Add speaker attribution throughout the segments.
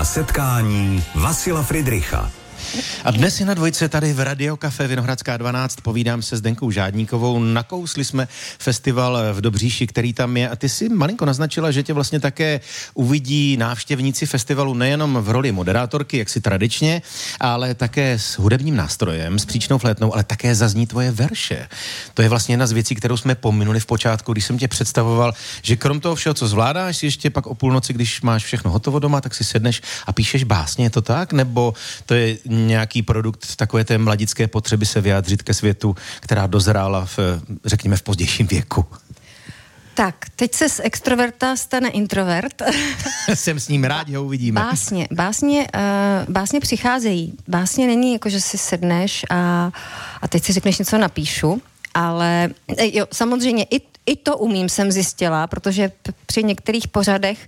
Speaker 1: Setkání Vasila Fridricha.
Speaker 2: A dnes je na dvojce tady v Radio Café Vinohradská 12. Povídám se s Zdenkou Žádníkovou. Nakousli jsme festival v Dobříši, který tam je. A ty si malinko naznačila, že tě vlastně také uvidí návštěvníci festivalu nejenom v roli moderátorky, jak si tradičně, ale také s hudebním nástrojem, s příčnou flétnou, ale také zazní tvoje verše. To je vlastně jedna z věcí, kterou jsme pominuli v počátku, když jsem tě představoval, že krom toho všeho, co zvládáš, si ještě pak o půlnoci, když máš všechno hotovo doma, tak si sedneš a píšeš básně. Je to tak? Nebo to je nějaký produkt takové té mladické potřeby se vyjádřit ke světu, která dozrála řekněme, v pozdějším věku?
Speaker 3: Tak, teď se z extroverta stane introvert.
Speaker 2: Jsem s ním rád, ho uvidíme.
Speaker 3: Básně přicházejí. Básně není jako, že si sedneš a teď si řekneš něco napíšu, ale jo, samozřejmě i to umím, jsem zjistila, protože při některých pořadech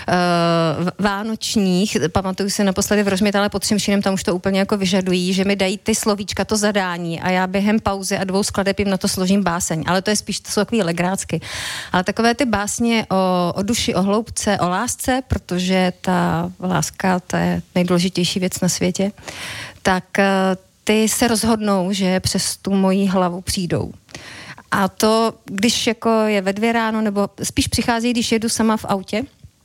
Speaker 3: vánočních, pamatuju si naposledy v Rožmitale pod Třemšínem, tam už to úplně jako vyžadují, že mi dají ty slovíčka, to zadání a já během pauzy a 2 skladeb jim na to složím báseň, ale to je spíš, to jsou takový legrácky. Ale takové ty básně o duši, o hloubce, o lásce, protože ta láska, to je nejdůležitější věc na světě, tak ty se rozhodnou, že přes tu moji hlavu přijdou. A to, když jako je ve 2 ráno, nebo spíš přichází, když jedu sama v autě,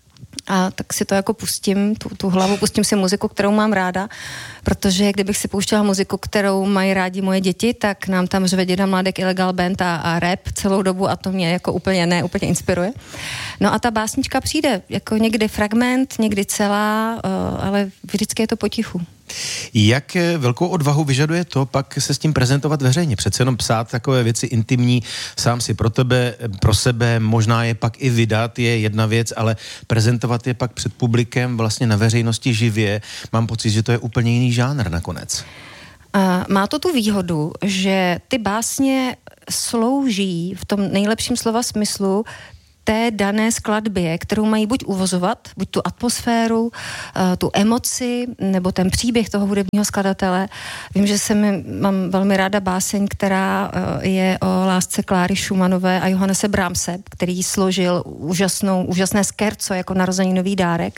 Speaker 3: a tak si to jako pustím, tu hlavu, pustím si muziku, kterou mám ráda, protože kdybych si pouštěla muziku, kterou mají rádi moje děti, tak nám tam řve Děda Mládek, Illegal Band a rap celou dobu a to mě jako úplně inspiruje. No a ta básnička přijde, jako někdy fragment, někdy celá, ale vždycky je to potichu.
Speaker 2: Jak velkou odvahu vyžaduje to pak se s tím prezentovat veřejně? Přece jenom psát takové věci intimní, sám si pro tebe, pro sebe, možná je pak i vydat, je jedna věc, ale prezentovat je pak před publikem vlastně na veřejnosti živě, mám pocit, že to je úplně jiný žánr nakonec.
Speaker 3: Má to tu výhodu, že ty básně slouží v tom nejlepším slova smyslu té dané skladbě, kterou mají buď uvozovat, buď tu atmosféru, tu emoci, nebo ten příběh toho hudebního skladatele. Vím, že mám velmi ráda báseň, která je o lásce Kláry Schumannové a Johannese Brahmse, který složil úžasné skerco jako narozeninový dárek.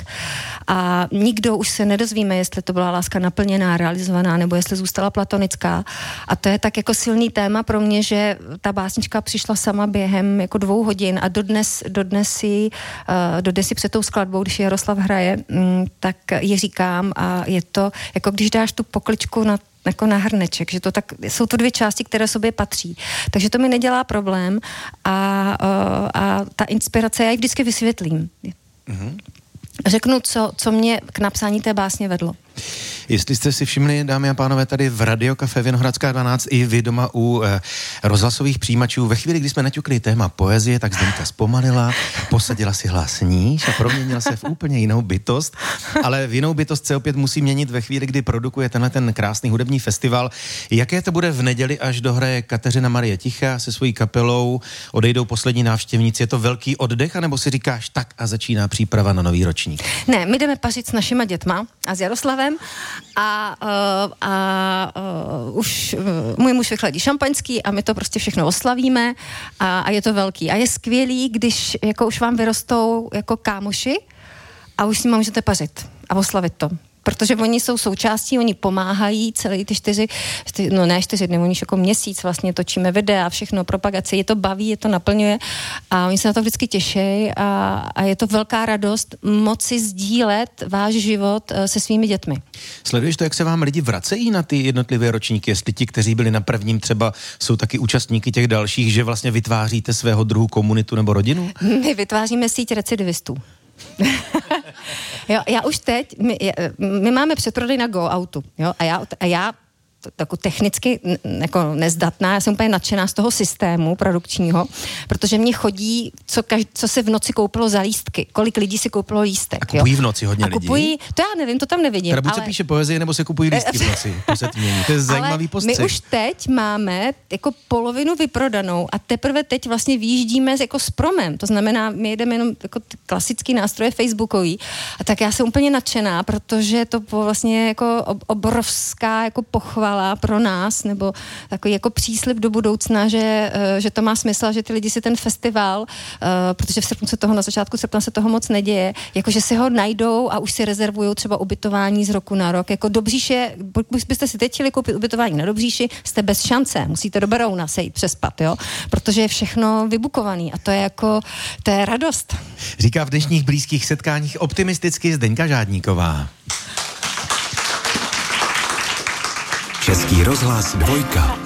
Speaker 3: A nikdo už se nedozvíme, jestli to byla láska naplněná, realizovaná, nebo jestli zůstala platonická. A to je tak jako silný téma pro mě, že ta básnička přišla sama během jako 2 hodin a dodnes si před tou skladbou, když Jaroslav hraje, tak je říkám a je to, jako když dáš tu pokličku na hrneček, že to tak, jsou to 2 části, které sobě patří. Takže to mi nedělá problém a ta inspirace, já ji vždycky vysvětlím. Mm-hmm. Řeknu, co mě k napsání té básně vedlo.
Speaker 2: Jestli jste si všimli, dámy a pánové, tady v Radio Café Vinohradská 12 i vy doma u rozhlasových přijímačů, ve chvíli, kdy jsme naťukli téma poezie, tak Zdenka zpomalila, posadila si hlas níž a proměnila se v úplně jinou bytost, ale v jinou bytost se opět musí měnit ve chvíli, kdy produkuje ten krásný hudební festival. Jaké to bude v neděli, až dohraje Kateřina Marie Tichá se svojí kapelou, odejdou poslední návštěvníci? Je to velký oddech, anebo si říkáš tak a začíná příprava na nový ročník?
Speaker 3: Ne, my jdeme pařit s našima dětma a s Jaroslavem už můj muž vychladí šampaňský a my to prostě všechno oslavíme a je to velký. A je skvělý, když jako už vám vyrostou jako kámoši a už s nimi můžete pařit a oslavit to. Protože oni jsou součástí, oni pomáhají celý ty 4 dny, oni jako měsíc vlastně točíme videa, všechno, propagace, je to baví, je to naplňuje a oni se na to vždycky těší a je to velká radost moci sdílet váš život se svými dětmi.
Speaker 2: Sleduješ to, jak se vám lidi vracejí na ty jednotlivé ročníky, jestli ti, kteří byli na prvním, třeba jsou taky účastníky těch dalších, že vlastně vytváříte svého druhu komunitu nebo rodinu?
Speaker 3: My vytváříme síť recidivistů. Jo, já už teď, my máme předprodej na Go Outu, jo, a já jako technicky jako nezdatná, já jsem úplně nadšená z toho systému produkčního, protože mě chodí, co se v noci koupilo za lístky, kolik lidí si koupilo lístek.
Speaker 2: A kupují v noci hodně lidí?
Speaker 3: To já nevím, to tam nevidím.
Speaker 2: Teda buď se píše poezie, nebo se kupují lístky v noci. To je zajímavý postřeh.
Speaker 3: My už teď máme jako polovinu vyprodanou a teprve teď vlastně vyjíždíme jako s promem. To znamená, my jedeme jenom jako klasický nástroje facebookový. A tak já jsem úplně nadšená, protože to vlastně jako obrovská jako pochvala udělala pro nás, nebo takový jako příslib do budoucna, že to má smysl, že ty lidi si ten festival, protože v srpnu se toho, na začátku srpna se toho moc neděje, jakože si ho najdou a už si rezervují třeba ubytování z roku na rok. Jako do Bříše, pokud byste si teď chtěli koupit ubytování na Dobříši, jste bez šance, musíte do Berouna sejít přespat, jo, protože je všechno vybukovaný a to je radost.
Speaker 2: Říká v dnešních blízkých setkáních optimisticky Zdeňka Žádníková.
Speaker 1: Český rozhlas 2.